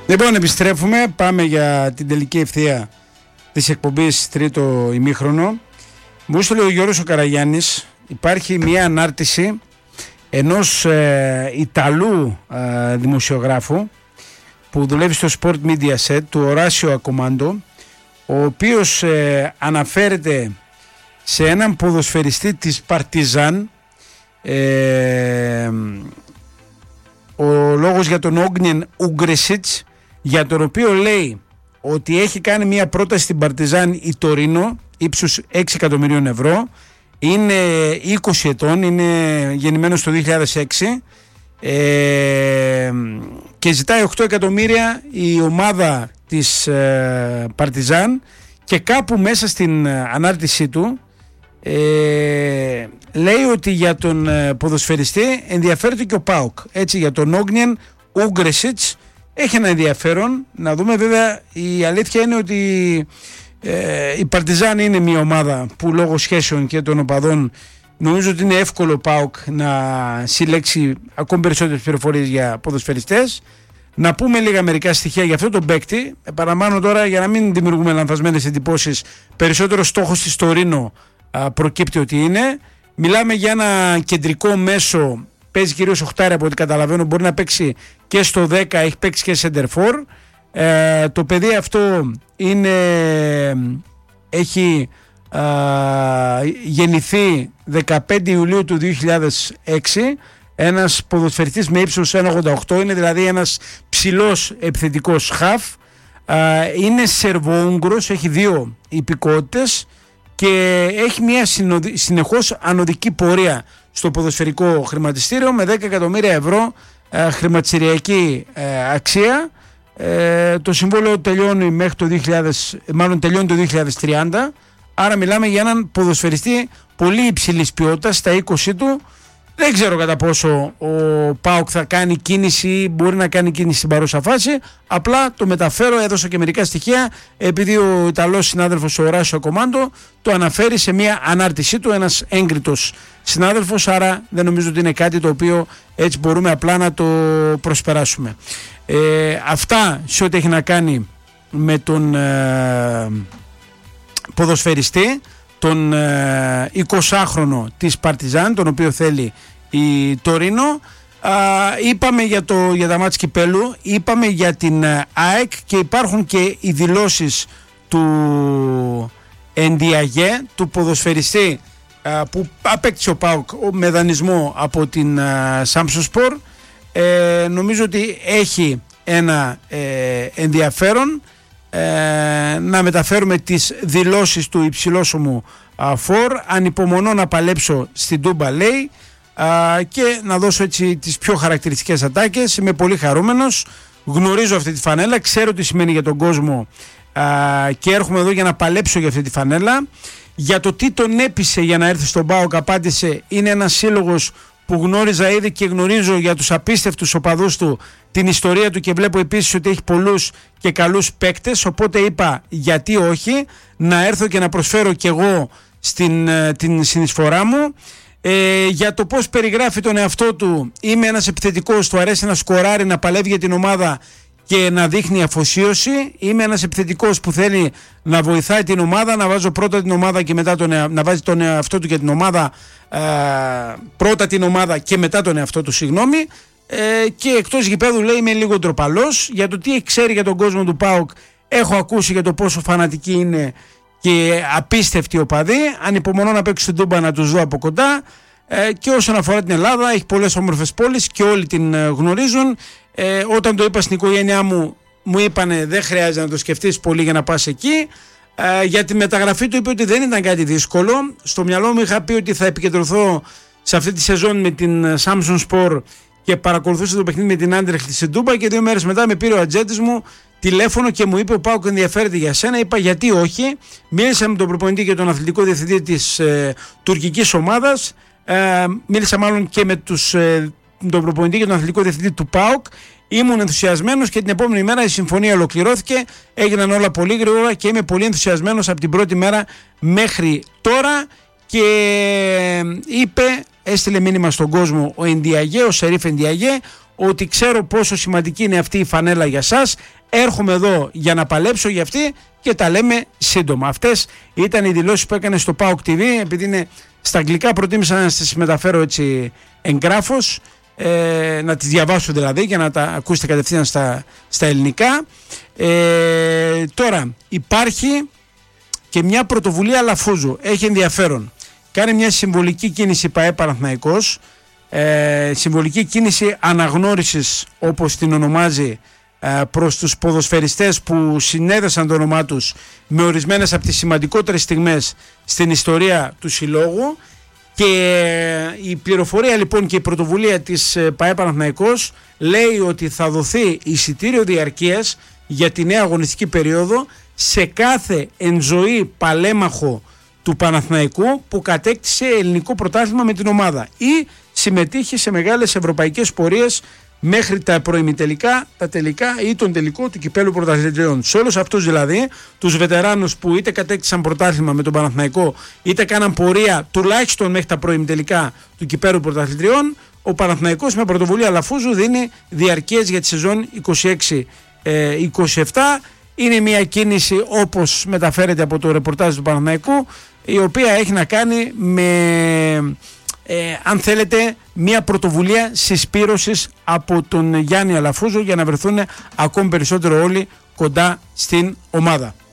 Λοιπόν, επιστρέφουμε. Πάμε για την τελική ευθεία της εκπομπής τρίτο ημίχρονο. Μου έστειλε ο Γιώργος ο Καραγιάννης. Υπάρχει μια ανάρτηση ενός Ιταλού δημοσιογράφου που δουλεύει στο Sport Media Set, του Οράσιο Ακομάντο, ο οποίος αναφέρεται σε έναν ποδοσφαιριστή της Παρτιζάν. Ο λόγος για τον Όγνιεν Ούγκρεσιτς, για τον οποίο λέει ότι έχει κάνει μια πρόταση στην Παρτιζάν η Τωρίνο ύψους 6 εκατομμυρίων ευρώ. Είναι 20 ετών, είναι γεννημένος το 2006 και ζητάει 8 εκατομμύρια η ομάδα της Παρτιζάν, και κάπου μέσα στην ανάρτησή του λέει ότι για τον ποδοσφαιριστή ενδιαφέρεται και ο ΠΑΟΚ. Έτσι, για τον Όγνιεν Ούγκρεσιτς έχει ένα ενδιαφέρον. Να δούμε, βέβαια, η αλήθεια είναι ότι η Παρτιζάν είναι μια ομάδα που λόγω σχέσεων και των οπαδών νομίζω ότι είναι εύκολο ο ΠΑΟΚ να συλλέξει ακόμη περισσότερες πληροφορίες για ποδοσφαιριστές. Να πούμε λίγα μερικά στοιχεία για αυτό τον παίκτη. Επαναλαμβάνω τώρα, για να μην δημιουργούμε λανθασμένες εντυπώσεις, περισσότερο στόχος της Τωρίνο προκύπτει ότι είναι. Μιλάμε για ένα κεντρικό μέσο, παίζει κυρίως οχτάρι από ό,τι καταλαβαίνω, μπορεί να παίξει και στο 10, έχει παίξει και σεντερφόρ. Το παιδί αυτό έχει γεννηθεί 15 Ιουλίου του 2006, ένας ποδοσφαιριστής με ύψος 1,88, είναι δηλαδή ένας ψηλός επιθετικός χαφ, είναι Σερβο-Ούγγρος, έχει 2 υπηκότητες και έχει μια συνεχώς ανωδική πορεία στο ποδοσφαιρικό χρηματιστήριο με 10 εκατομμύρια ευρώ χρηματιστηριακή αξία. Το συμβόλαιο τελειώνει μέχρι το 2030, άρα μιλάμε για έναν ποδοσφαιριστή πολύ υψηλής ποιότητας στα 20 του. Δεν ξέρω κατά πόσο ο ΠΑΟΚ θα κάνει κίνηση, μπορεί να κάνει κίνηση στην παρούσα φάση. Απλά το μεταφέρω, έδωσα και μερικά στοιχεία, επειδή ο Ιταλός συνάδελφος ο Οράσιο Ακομάντο το αναφέρει σε μια ανάρτησή του, ένας έγκριτος συνάδελφος, άρα δεν νομίζω ότι είναι κάτι το οποίο έτσι μπορούμε απλά να το προσπεράσουμε. Αυτά σε ό,τι έχει να κάνει με τον ποδοσφαιριστή, τον 20χρονο της Παρτιζάν, τον οποίο θέλει η Τωρίνο. Είπαμε για τα μάτς κυπέλου, είπαμε για την ΑΕΚ και υπάρχουν και οι δηλώσεις του Ενδιαγέ, του ποδοσφαιριστή που απέκτησε ο ΠΑΟΚ με δανεισμό από την Σάμψονσπορ. Νομίζω ότι έχει ένα ενδιαφέρον να μεταφέρουμε τις δηλώσεις του υψηλόσωμου φορ. Ανυπομονώ να παλέψω στην Τούμπα, λέει, και να δώσω έτσι τις πιο χαρακτηριστικές ατάκες. Είμαι πολύ χαρούμενος, γνωρίζω αυτή τη φανέλα, ξέρω τι σημαίνει για τον κόσμο και έρχομαι εδώ για να παλέψω για αυτή τη φανέλα. Για το τι τον έπεισε για να έρθει στον ΠΑΟΚ, απάντησε, είναι ένας σύλλογος που γνώριζα ήδη και γνωρίζω για τους απίστευτους οπαδούς του την ιστορία του και βλέπω επίσης ότι έχει πολλούς και καλούς παίκτες, οπότε είπα γιατί όχι, να έρθω και να προσφέρω κι εγώ την συνεισφορά μου. Για το πώς περιγράφει τον εαυτό του, είμαι ένας επιθετικός, του αρέσει να σκοράρει, να παλεύει για την ομάδα και να δείχνει αφοσίωση. Είμαι ένας επιθετικός που θέλει να βοηθάει την ομάδα, να βάζω πρώτα την ομάδα και μετά να βάζει τον εαυτό του και την ομάδα, πρώτα την ομάδα και μετά τον εαυτό του, συγγνώμη. Και εκτός γηπέδου, λέει, είμαι λίγο ντροπαλός για το τι ξέρει για τον κόσμο του ΠΑΟΚ. Έχω ακούσει για το πόσο φανατικοί είναι και απίστευτοι οπαδοί. Ανυπομονώ να παίξω στην Τούμπα να τους δω από κοντά. Και όσον αφορά την Ελλάδα, έχει πολλές όμορφες πόλεις και όλοι την γνωρίζουν. Όταν το είπα στην οικογένειά μου, μου είπανε δεν χρειάζεται να το σκεφτείς πολύ για να πας εκεί. Για τη μεταγραφή του είπε ότι δεν ήταν κάτι δύσκολο. Στο μυαλό μου είχα πει ότι θα επικεντρωθώ σε αυτή τη σεζόν με την Σάμψονσπορ και παρακολουθούσα το παιχνίδι με την Άντερλεχτ στην Τούμπα, και 2 μέρες μετά με πήρε ο ατζέντης μου τηλέφωνο και μου είπε ο ΠΑΟΚ ενδιαφέρεται για σένα. Είπα γιατί όχι. Μίλησα με τον προπονητή και τον αθλητικό διευθυντή της τουρκικής ομάδας. Μίλησα μάλλον και με τον προπονητή και τον αθλητικό διευθυντή του ΠΑΟΚ. Ήμουν ενθουσιασμένος και την επόμενη μέρα η συμφωνία ολοκληρώθηκε. Έγιναν όλα πολύ γρήγορα και είμαι πολύ ενθουσιασμένος από την πρώτη μέρα μέχρι τώρα. Και έστειλε μήνυμα στον κόσμο ο Ενδιαγέ, ο Σερίφ Ενδιαγέ, ότι ξέρω πόσο σημαντική είναι αυτή η φανέλα για σας, έρχομαι εδώ για να παλέψω για αυτή και τα λέμε σύντομα. Αυτές ήταν οι δηλώσεις που έκανε στο PAOK TV, επειδή είναι στα αγγλικά προτίμησα να σας μεταφέρω έτσι εγγράφος, να τις διαβάσω δηλαδή για να τα ακούσετε κατευθείαν στα ελληνικά. Τώρα υπάρχει και μια πρωτοβουλία Αλαφούζου, έχει ενδιαφέρον. Κάνει μια συμβολική κίνηση ΠΑΕ Παναθηναϊκός, συμβολική κίνηση αναγνώρισης όπως την ονομάζει, προς τους ποδοσφαιριστές που συνέδεσαν το όνομά τους με ορισμένες από τις σημαντικότερες στιγμές στην ιστορία του συλλόγου. Και η πληροφορία λοιπόν και η πρωτοβουλία της ΠΑΕ Παναθηναϊκός λέει ότι θα δοθεί εισιτήριο διαρκείας για τη νέα αγωνιστική περίοδο σε κάθε εν ζωή παλέμαχο του Παναθηναϊκού που κατέκτησε ελληνικό πρωτάθλημα με την ομάδα ή συμμετείχε σε μεγάλες ευρωπαϊκές πορείες μέχρι τα προημιτελικά, τα τελικά ή τον τελικό του κυπέλου πρωταθλητριών. Σε όλους αυτούς δηλαδή, τους βετεράνους που είτε κατέκτησαν πρωτάθλημα με τον Παναθηναϊκό, είτε κάναν πορεία τουλάχιστον μέχρι τα προημιτελικά του κυπέλου πρωταθλητριών, ο Παναθηναϊκός με πρωτοβουλία Αλαφούζου δίνει διαρκείας για τη σεζόν 26-27. Είναι μια κίνηση, όπως μεταφέρεται από το ρεπορτάζ του Παναθηναϊκού, η οποία έχει να κάνει με, αν θέλετε, μια πρωτοβουλία συσπήρωσης από τον Γιάννη Αλαφούζο για να βρεθούν ακόμη περισσότερο όλοι κοντά στην ομάδα.